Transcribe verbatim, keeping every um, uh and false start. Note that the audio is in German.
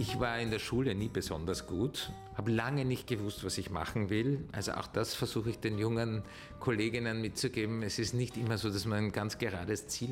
Ich war in der Schule nie besonders gut, habe lange nicht gewusst, was ich machen will. Also auch das versuche ich den jungen Kolleginnen mitzugeben. Es ist nicht immer so, dass man ein ganz gerades Ziel